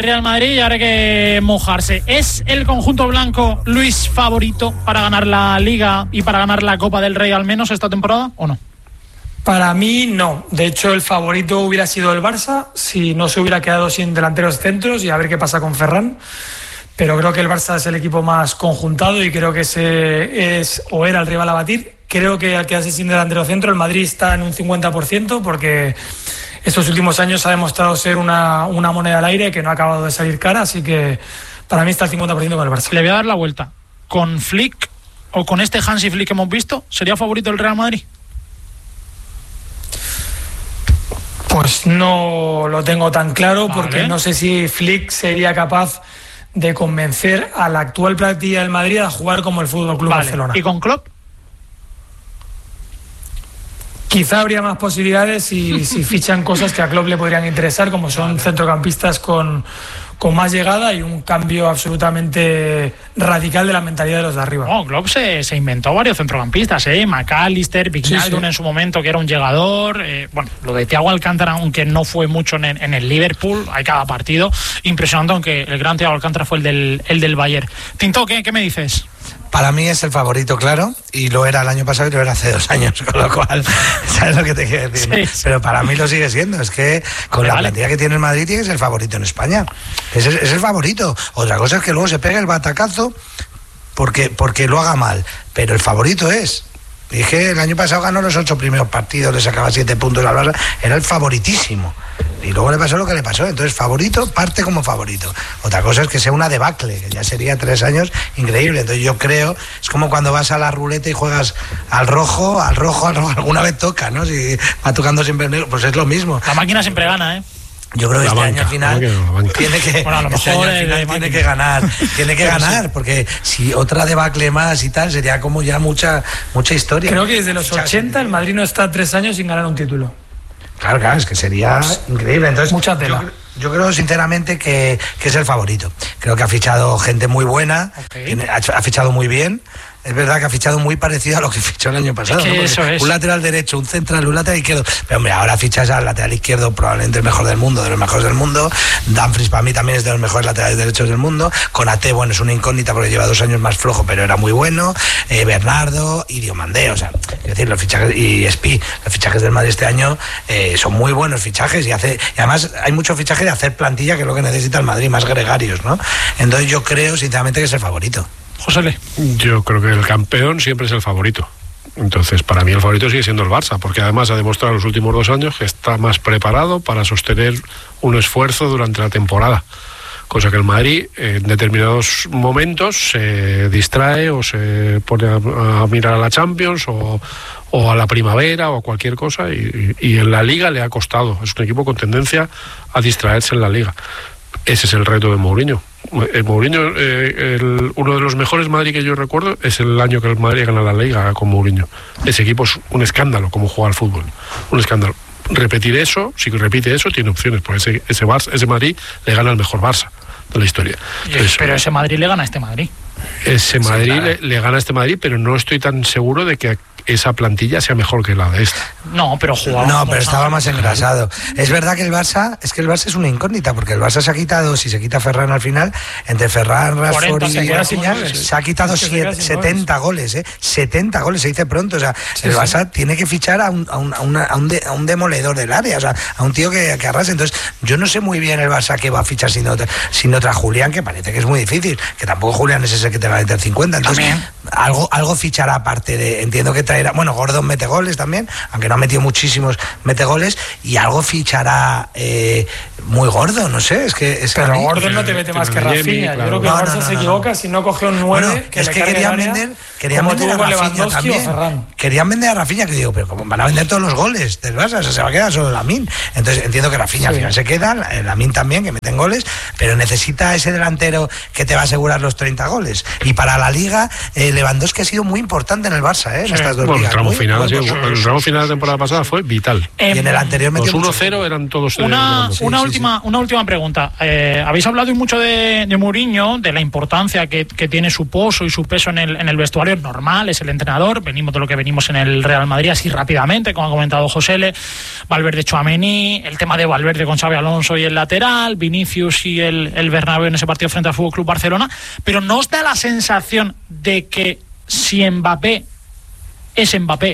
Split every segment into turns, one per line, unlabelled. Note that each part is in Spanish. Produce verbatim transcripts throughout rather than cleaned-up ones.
Real Madrid y ahora hay que mojarse. ¿Es el conjunto blanco, Luis, favorito para ganar la Liga y para ganar la Copa del Rey al menos esta temporada o no?
Para mí no. De hecho, el favorito hubiera sido el Barça si no se hubiera quedado sin delanteros centros y a ver qué pasa con Ferran. Pero creo que el Barça es el equipo más conjuntado y creo que ese es o era el rival a batir. Creo que al quedarse sin delantero centro, el Madrid está en un cincuenta por ciento porque estos últimos años ha demostrado ser una, una moneda al aire que no ha acabado de salir cara, así que para mí está el cincuenta por ciento con el Barça.
Le voy a dar la vuelta. ¿Con Flick o con este Hansi Flick que hemos visto, sería favorito el Real Madrid?
Pues no lo tengo tan claro,
vale,
porque no sé si Flick sería capaz de convencer a la actual plantilla del Madrid a jugar como el Fútbol Club
vale.
Barcelona.
¿Y con Klopp?
Quizá habría más posibilidades si, si fichan cosas que a Klopp le podrían interesar, como son centrocampistas con, con más llegada y un cambio absolutamente radical de la mentalidad de los de arriba.
No, Klopp se, se inventó varios centrocampistas, ¿eh? McAllister, Wijnaldum sí, sí. en su momento, que era un llegador. Eh, bueno, lo de Thiago Alcántara, aunque no fue mucho en, en el Liverpool, hay cada partido impresionante, aunque el gran Thiago Alcántara fue el del, el del Bayern. Tinto, ¿qué, qué me dices?
Para mí es el favorito, claro, y lo era el año pasado y lo era hace dos años, con lo cual, ¿sabes lo que te quiero decir? Sí, sí. Pero para mí lo sigue siendo, es que con vale, la vale. plantilla que tiene el Madrid tiene que ser el favorito en España, es el, es el favorito. Otra cosa es que luego se pegue el batacazo porque, porque lo haga mal, pero el favorito es. Dije, el año pasado ganó los ocho primeros partidos, le sacaba siete puntos al Barça, era el favoritísimo. Y luego le pasó lo que le pasó, entonces favorito, parte como favorito. Otra cosa es que sea una debacle, que ya sería tres años increíble. Entonces yo creo, es como cuando vas a la ruleta y juegas al rojo, al rojo, al rojo, alguna vez toca, ¿no? Si va tocando siempre el negro, pues es lo mismo.
La máquina siempre gana, ¿eh?
Yo creo que
la
este
banca,
año al final tiene que,
bueno, a lo mejor
este año al final tiene que ganar, tiene que ganar, porque si otra debacle más y tal, sería como ya mucha mucha historia.
Creo que desde los ochenta el Madrid no está tres años sin ganar un título.
Claro, claro, es que sería pues, increíble. Entonces,
mucha tela.
Yo, yo creo sinceramente que, que es el favorito. Creo que ha fichado gente muy buena, okay. tiene, ha, ha fichado muy bien. Es verdad que ha fichado muy parecido a lo que fichó el año pasado.
Es que
¿no?
eso es.
Un lateral derecho, un central, un lateral izquierdo. Pero hombre, ahora fichas al lateral izquierdo, probablemente el mejor del mundo, de los mejores del mundo. Dumfries para mí también es de los mejores laterales derechos del mundo. Konaté, bueno, es una incógnita porque lleva dos años más flojo, pero era muy bueno. Eh, Bernardo y Diomandé, o sea, es decir, los fichajes, y Espi, los fichajes del Madrid este año eh, son muy buenos fichajes y hace, y además hay mucho fichaje de hacer plantilla, que es lo que necesita el Madrid, más gregarios, ¿no? Entonces yo creo sinceramente que es el favorito.
José,
yo creo que el campeón siempre es el favorito. Entonces, para mí el favorito sigue siendo el Barça, porque además ha demostrado en los últimos dos años que está más preparado para sostener un esfuerzo durante la temporada. Cosa que el Madrid en determinados momentos se distrae o se pone a, a mirar a la Champions o, o a la primavera o a cualquier cosa y, y en la Liga le ha costado. Es un equipo con tendencia a distraerse en la Liga. Ese es el reto de Mourinho. El Mourinho, eh, el, uno de los mejores Madrid que yo recuerdo es el año que el Madrid gana la Liga con Mourinho. Ese equipo es un escándalo como juega al fútbol, un escándalo. Repetir eso, si repite eso, tiene opciones, porque ese, ese, Barça, ese Madrid le gana al mejor Barça de la historia.
Entonces, pero ese Madrid le gana a este Madrid.
Ese Madrid
sí, claro.
le, le gana a este Madrid, pero no estoy tan seguro de que esa plantilla sea mejor que la de esta.
No, pero jugaba.
No, pero estaba más engrasado. Es verdad que el Barça, es que el Barça es una incógnita, porque el Barça se ha quitado, si se quita Ferran al final, entre Ferran, Rashford y se, se ha quitado siete, setenta goles, ¿eh? setenta goles, se dice pronto. O sea, sí, el Barça sí. tiene que fichar a un, a, un, a, una, a, un de, a un demoledor del área, o sea, a un tío que, que arrase. Entonces, yo no sé muy bien el Barça que va a fichar sin otra, sin otra Julián, que parece que es muy difícil, que tampoco Julián es ese que te va a meter cincuenta. Entonces, también. algo, algo fichará aparte de, entiendo que traerá, bueno, Gordon mete goles también, aunque no ha metido muchísimos, mete goles, y algo fichará eh, muy gordo, no sé, es que... Es
pero
que
Gordon no te mete más que Rafinha, claro. Yo creo que no, el Barça no, no, se equivoca no. si no coge un nueve,
bueno,
que
es
le
que querían vender, querían vender a Rafinha también, querían vender a Rafinha, que digo, pero ¿cómo van a vender todos los goles del Barça? O sea, se va a quedar solo Lamine. Entonces entiendo que Rafinha sí. al final se queda, Lamine también, que meten goles, pero necesita ese delantero que te va a asegurar los treinta goles, y para la Liga eh, que Lewandowski ha sido muy importante en el Barça, ¿eh? En
sí.
estas dos
bueno,
ligas.
El tramo
muy,
final,
muy,
sí,
muy,
el, el tramo final de la temporada pasada fue vital.
Eh,
y en el anterior metió
los uno
mucho.
cero eran todos.
Una,
sí,
una
sí,
última,
sí.
una última pregunta. Eh, habéis hablado mucho de, de Mourinho, de la importancia que, que tiene su pozo y su peso en el, en el vestuario. Normal, es el entrenador. Venimos de lo que venimos en el Real Madrid, así rápidamente, como ha comentado José L. Valverde, Tchouaméni, el tema de Valverde con Xabi Alonso y el lateral, Vinicius y el, el Bernabéu en ese partido frente al F C Barcelona. Pero ¿no os da la sensación de que si Mbappé es Mbappé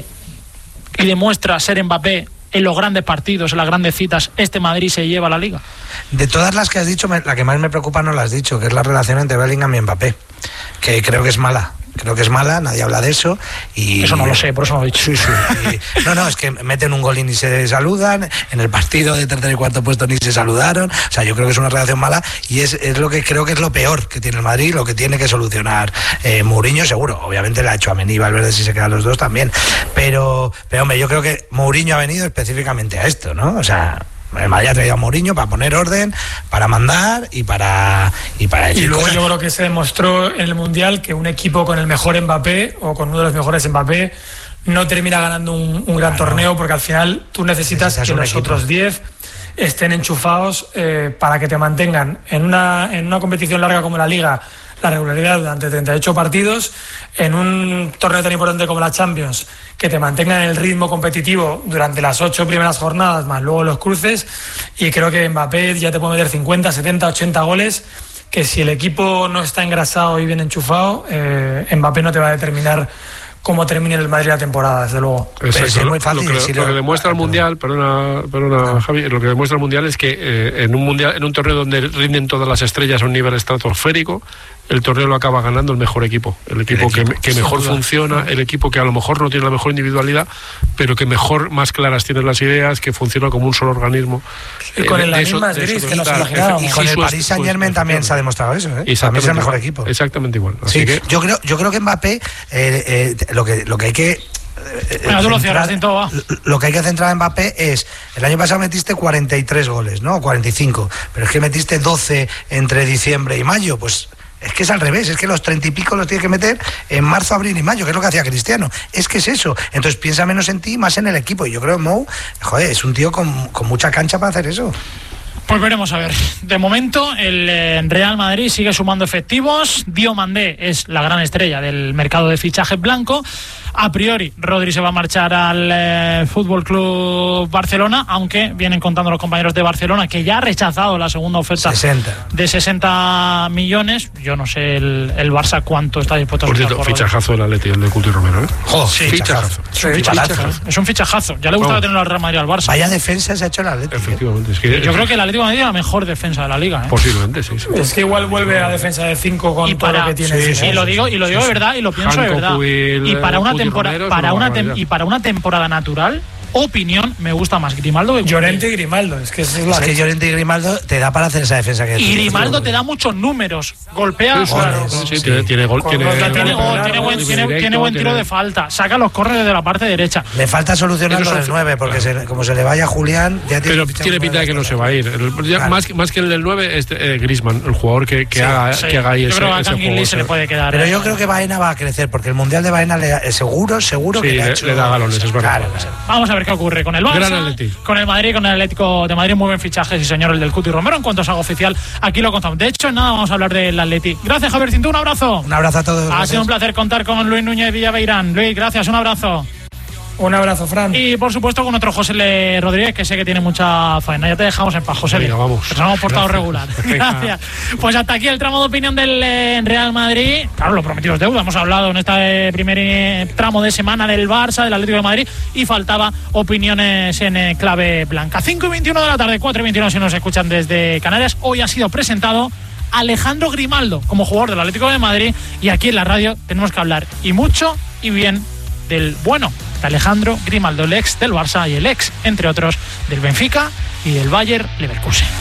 y demuestra ser Mbappé en los grandes partidos, en las grandes citas, este Madrid se lleva la Liga?
De todas las que has dicho, me, la que más me preocupa no la has dicho, que es la relación entre Bellingham y Mbappé, que creo que es mala. Creo que es mala, nadie habla de eso. Y
eso no lo sé, por eso no lo he dicho.
Sí, sí. Y, no, no, es que meten un gol y ni se saludan. En el partido de tercer y cuarto puesto ni se saludaron. O sea, yo creo que es una relación mala y es, es lo que creo que es lo peor que tiene el Madrid, lo que tiene que solucionar eh, Mourinho, seguro. Obviamente la ha hecho a Mení y Valverde si se quedan los dos también. Pero, pero hombre, yo creo que Mourinho ha venido específicamente a esto, ¿no? O sea, el Madrid ha traído a Mourinho para poner orden, para mandar y para y para decir
y luego
cosas.
Yo creo que se demostró en el Mundial que un equipo con el mejor Mbappé o con uno de los mejores Mbappé no termina ganando un, un gran claro. torneo, porque al final tú necesitas, necesitas que los equipo. otros diez estén enchufados eh, para que te mantengan en una, en una competición larga como la Liga, la regularidad durante treinta y ocho partidos, en un torneo tan importante como la Champions, que te mantengan el ritmo competitivo durante las ocho primeras jornadas, más luego los cruces, y creo que Mbappé ya te puede meter cincuenta, setenta, ochenta goles, que si el equipo no está engrasado y bien enchufado, eh, Mbappé no te va a determinar cómo termine el Madrid la temporada, desde luego.
Exacto. Es muy fácil,
lo, que,
si
lo, lo que demuestra el Mundial, perdona, perdona Javi, lo que demuestra el Mundial es que eh, en un mundial, en un torneo donde rinden todas las estrellas a un nivel estratosférico, el torneo lo acaba ganando el mejor equipo, el equipo, el equipo que, que mejor funciona, el equipo que a lo mejor no tiene la mejor individualidad, pero que mejor, más claras tiene las ideas, que funciona como un solo organismo.
Y con eh, el Real Madrid, que nos imaginábamos.
Y con el Paris Saint-Germain también se ha demostrado eso, ¿eh? También es el mejor equipo.
Exactamente igual.
Así sí, que... yo creo, yo creo que Mbappé, eh, eh, lo que lo que hay que
Bueno, tú lo cierras, Tinto, va.
Lo que hay que centrar en Mbappé es, el año pasado metiste cuarenta y tres goles, ¿no? cuarenta y cinco, pero es que metiste doce entre diciembre y mayo, pues es que es al revés, es que los treinta y pico los tienes que meter en marzo, abril y mayo, que es lo que hacía Cristiano. Es que es eso. Entonces piensa menos en ti, más en el equipo. Y yo creo que Mou, joder, es un tío con, con mucha cancha para hacer eso.
Pues veremos a ver. De momento, el Real Madrid sigue sumando efectivos. Diomandé es la gran estrella del mercado de fichajes blanco. A priori, Rodri se va a marchar al eh, Fútbol Club Barcelona, aunque vienen contando los compañeros de Barcelona que ya ha rechazado la segunda oferta
sesenta
de sesenta millones. Yo no sé el, el Barça cuánto está dispuesto a
soltar. Por cierto, fichajazo del Atleti, el de Cuti Romero, ¿eh?
Oh,
sí,
fichajazo.
Es un fichajazo. fichajazo. Es un fichajazo. Ya le gustaba oh. tener al Real Madrid al Barça.
Vaya defensa se ha hecho el Atleti.
Efectivamente. Es que,
yo es, creo que el Atlético de Madrid es la mejor defensa de la Liga, ¿eh?
Posiblemente, sí, sí.
Es que igual vuelve a defensa de cinco con y todo para, lo que tiene.
Sí, sí, y lo digo, y lo digo sí, de verdad, y lo pienso
Hanco,
de verdad.
Cubil,
y para una temporada, para una tem- y para una temporada natural, opinión, me gusta más Grimaldo que
Llorente y Grimaldo. Es que, es
es que Llorente y Grimaldo te da para hacer esa defensa que
y Grimaldo te da muchos números, golpea,
sí, claro, sí, sí, tiene, tiene gol, tiene,
tiene, tiene, gol, tiene, buen, tiene, directo, tiene buen tiro tiene... de falta, saca los córneres de la parte derecha.
Le falta solucionar lo del nueve, porque claro. se, como se le vaya a Julián, ya tiene.
Pero tiene pinta de que no se va a ir. Ya, claro. más, más que el del nueve es eh, Griezmann, el jugador que, que, sí, haga,
sí.
que haga ahí
yo
ese,
creo que
ese
a
juego.
Se le puede quedar.
Pero
eh,
yo creo que Baena va a crecer, porque el Mundial de Baena le, seguro, seguro
sí,
que le,
le,
ha hecho,
le da galones, es verdad.
Claro,
vamos a ver qué ocurre con el Barça, con el Madrid, con el Atlético de Madrid. Muy buen fichaje, sí señor, el del Cuti Romero. En cuanto se haga oficial, aquí lo contamos. De hecho, nada, vamos a hablar del Atleti. Gracias, Javier Cinto, un abrazo.
Un abrazo a todos.
Ha
gracias.
sido un placer contar con Luis Núñez Villaveirán. Luis, gracias, un abrazo.
Un abrazo, Fran.
Y por supuesto con otro José L. Rodríguez, que sé que tiene mucha faena. Ya te dejamos en paz, José.
Venga, vamos.
Nos hemos portado regular. Gracias. Pues hasta aquí el tramo de opinión del eh, Real Madrid. Claro, lo prometido es deuda. Hemos hablado en este primer eh, tramo de semana del Barça, del Atlético de Madrid, y faltaba opiniones en eh, clave blanca. cinco y veintiuno de la tarde, cuatro y veintiuno si nos escuchan desde Canarias. Hoy ha sido presentado Alejandro Grimaldo como jugador del Atlético de Madrid, y aquí en la radio tenemos que hablar y mucho y bien del bueno de Alejandro Grimaldo, el ex del Barça y el ex, entre otros, del Benfica y del Bayer Leverkusen.